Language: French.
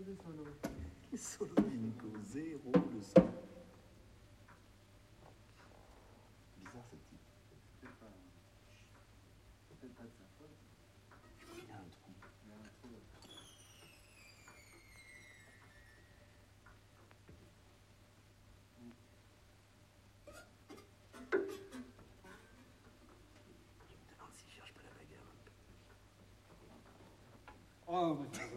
Solo di Nico, zéro leçon. Bizarre ce type. Peut-être pas de sa faute. Il y a un trou. Il y a un trou là. Je me demande s'il cherche pas la bagarre un peu. Oh,